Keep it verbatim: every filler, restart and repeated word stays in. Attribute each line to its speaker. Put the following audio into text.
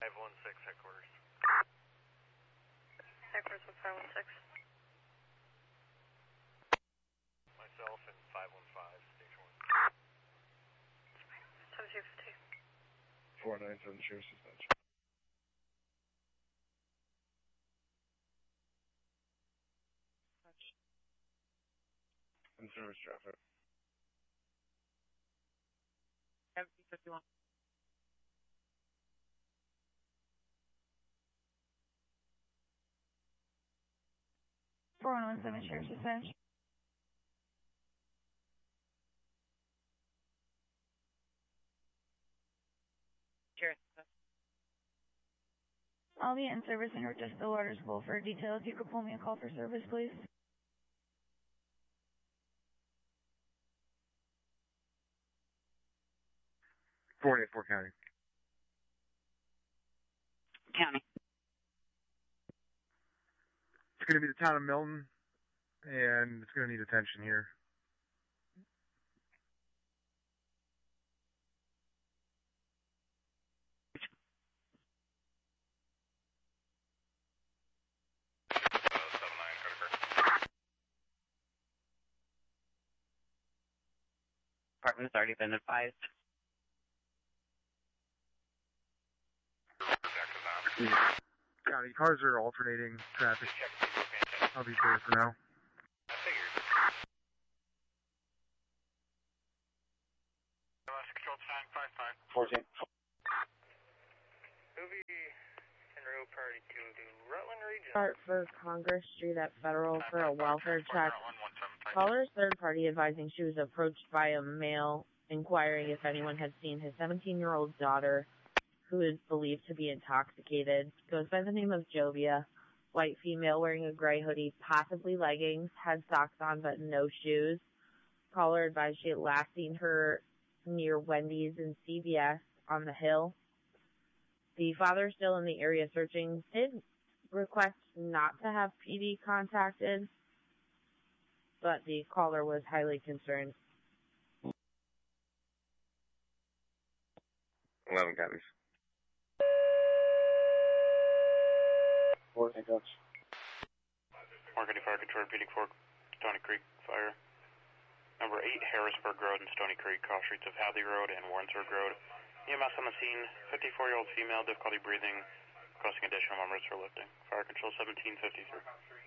Speaker 1: five one six headquarters.
Speaker 2: Headquarters with five one six.
Speaker 1: Myself and five one five, station one.
Speaker 2: seven two fifty.
Speaker 3: four nine seven, Sheriff's Dispatch. And service traffic.
Speaker 4: seventeen fifty-one.
Speaker 5: four one one seven, Sheriff's Dispatch.
Speaker 4: Sheriff's Dispatch.
Speaker 5: I'll be in service in North Stillwater School for details. You could pull me a call for service, please.
Speaker 3: four eighty-four County.
Speaker 4: County.
Speaker 3: It's going to be the town of Milton, and it's going to need attention here.
Speaker 4: Department has already been advised.
Speaker 3: County, cars are alternating traffic. I'll be clear for now.
Speaker 1: Control sign five five.
Speaker 3: fourteen.
Speaker 1: Movie en route priority two to Rutland Region.
Speaker 6: Start for Congress Street at Federal for a welfare check. Caller's third party advising she was approached by a male inquiring if anyone had seen his seventeen-year-old daughter, who is believed to be intoxicated. Goes by the name of Jovia. White female wearing a gray hoodie, possibly leggings, had socks on but no shoes. Caller advised she had last seen her near Wendy's and C V S on the Hill. The father still in the area searching did request not to have P D contacted, but the caller was highly concerned.
Speaker 3: eleven counties. fourteen counties.
Speaker 1: Marketing Fire Control repeating for Stony Creek Fire. Number eight, Harrisburg Road and Stony Creek, cross streets of Hadley Road and Warrensburg Road. E M S on the scene, fifty-four-year-old female, difficulty breathing, requesting additional members for lifting. Fire Control seventeen fifty-three.